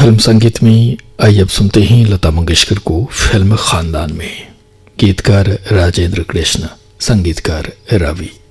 Film संगीत में आइए अब सुनते हैं लता मंगेशकर को फिल्म खानदान में। गीतकार राजेंद्र कृष्ण, संगीतकार रवि।